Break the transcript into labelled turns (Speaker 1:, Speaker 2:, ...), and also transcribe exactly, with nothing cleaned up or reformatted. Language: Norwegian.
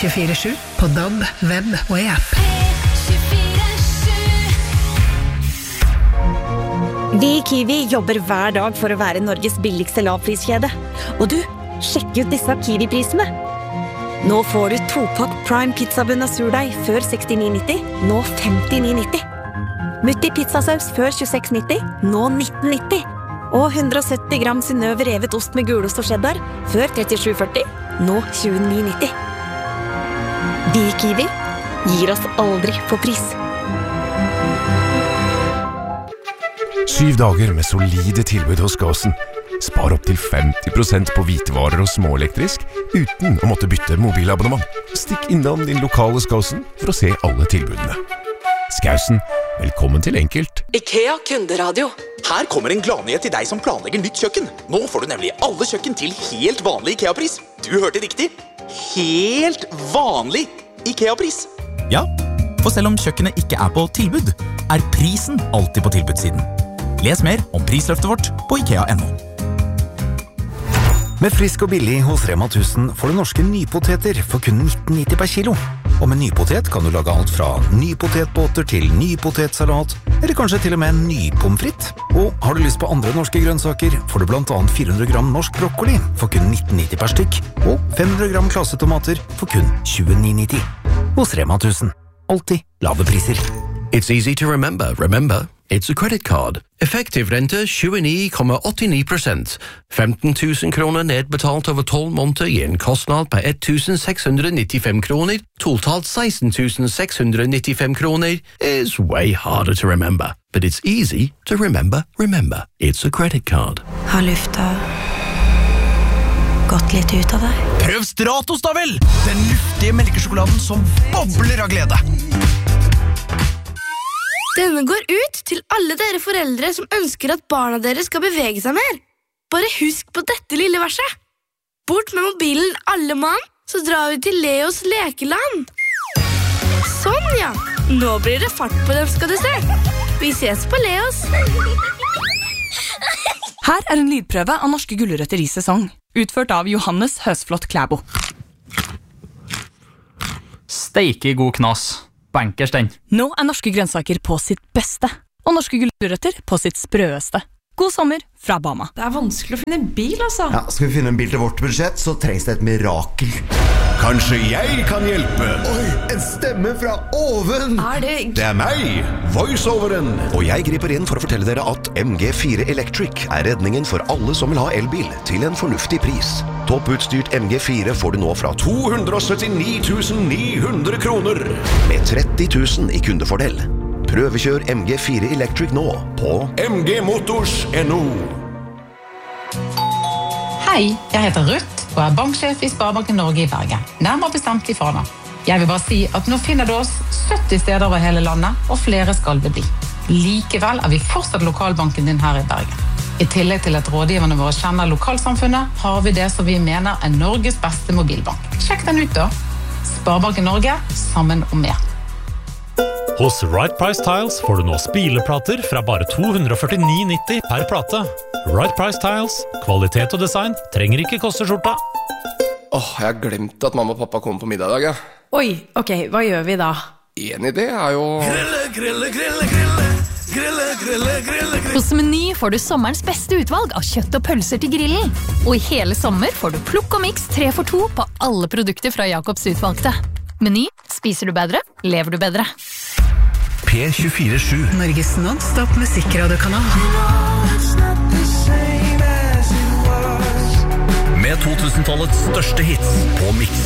Speaker 1: tjuefire sju på D A B, web og i app.
Speaker 2: Vi i Kiwi jobber hver dag for å være Norges billigste lavpriskjede. Og du, sjekk ut disse Kiwi-prisene. Nå får du topakk Prime pizzabunn av surdeig før sekstini nitti, nå femtini nitti. Mutti pizzasaus før tjueseks nitti, nå nitten nitti. Og hundre og sytti gram Synnøve revet ost med gulost og cheddar før trettisju førti, nå tjueni nitti. Vi i Kiwi gir oss aldri på pris.
Speaker 3: Syv dager med solide tilbud hos Gåsen. Spar opp til femti prosent på hvitevarer og småelektrisk uten å måtte bytte mobilabonnement. Stikk innom din lokale Gåsen for å se alle tilbudene. Skausen, velkommen til Enkelt.
Speaker 4: IKEA kunderadio.
Speaker 5: Her kommer en gladnyhet til deg som planlegger nytt kjøkken. Nå får du nemlig alle kjøkken til helt vanlig IKEA-pris. Du hørte riktig. Helt vanlig IKEA-pris.
Speaker 6: Ja, for selv om kjøkkenet ikke er på tilbud, er prisen alltid på tilbudssiden. Les mer om prisløftet vårt på ikea punktum no.
Speaker 7: Med frisk og billig hos Rema tusen får du norske nypoteter for kun nitten nitti per kilo. Og med nypotet kan du lage alt fra nypotetbåter til nypotetsalat, eller kanskje til og med nypomfritt. Og har du lyst på andre norske grønnsaker, får du blant annet fire hundre gram norsk brokkoli for kun nitten nitti per stykk, og fem hundre gram klassetomater for kun tjueni nitti. Hos Rema tusen. Alltid lave priser.
Speaker 8: It's easy to remember. Remember, it's a credit card. Effektiv rente tjueni komma åttini prosent. femten tusen kroner nedbetalt over tolv måneder i en kostnad på ett tusen seks hundre nittifem kroner. Totalt seksten tusen seks hundre nittifem kroner is way harder to remember. But it's easy to remember. Remember, it's a credit card.
Speaker 2: Har lufta gått litt ut av deg?
Speaker 6: Prøv Stratos da vel! Den luftige melkesjokoladen som bobler av glede.
Speaker 9: Denne går ut til alle dere foreldre som ønsker at barna deres skal bevege seg mer. Bare husk på dette lille verset. Bort med mobilen alle mann, så drar vi til Leos lekeland. Sånn ja, nå blir det fart på dem skal du se. Vi ses på Leos.
Speaker 10: Her er en lydprøve av norske gulrøtter i sesong, utført av Johannes Høsflot Klæbo.
Speaker 11: Steike god knas. Bankers den.
Speaker 10: Nå er norske grønnsaker på sitt beste, og norske gulrøtter på sitt sprøeste. God sommer fra Bama.
Speaker 12: Det er vanskelig å finne en bil, altså.
Speaker 13: Ja, skal vi finne en bil til vårt budsjett, så trengs det et mirakel.
Speaker 14: Kanskje jeg kan hjelpe?
Speaker 13: Oi, en stemme fra oven!
Speaker 12: Er det...
Speaker 14: Det er meg, voiceoveren.
Speaker 3: Og jeg griper inn for å fortelle dere at M G fire Electric er redningen for alle som vil ha elbil til en fornuftig pris. Topputstyrt M G fire får du nå fra
Speaker 14: to hundre og syttini tusen ni hundre kroner.
Speaker 3: Med tretti tusen i kundefordel. Prøvekjør M G fire Electric nå på
Speaker 14: m g motors punktum n o.
Speaker 15: Hei, jeg heter Ruth og er banksjef i Sparebanken Norge i Bergen. Nærmere bestemt i Fana. Jeg vil bare si at nå finner du oss sytti steder over hele landet, og flere skal det bli. Likevel er vi fortsatt lokalbanken din her i Bergen. I tillegg til at rådgiverne våre kjenner lokalsamfunnet, har vi det som vi mener er Norges beste mobilbank. Sjekk den ut da. Sparebanken Norge, sammen om mer.
Speaker 16: Hos Right Price Tiles får du nå spileplater fra bare to hundre og førtini nitti per plate. Right Price Tiles, kvalitet og design trenger ikke koste skjorta.
Speaker 17: Åh, jeg har glemt at mamma og pappa kommer på middag i dag, ja.
Speaker 12: Oi, ok, hva gjør vi da?
Speaker 17: En idé er jo...
Speaker 18: Grille, grille, grille, grille, grille, grille, grille, grille.
Speaker 19: Hos Meny får du sommerens beste utvalg av kjøtt og pølser til grillen. Og i hele sommer får du plukk og mix tre for to på alle produkter fra Jacobs utvalgte. Meny, spiser du bedre, lever du bedre.
Speaker 7: P tjuefire sju.
Speaker 1: Norges non-stop musikkradiokanal.
Speaker 7: Med to tusen-tallets største hits på Mix.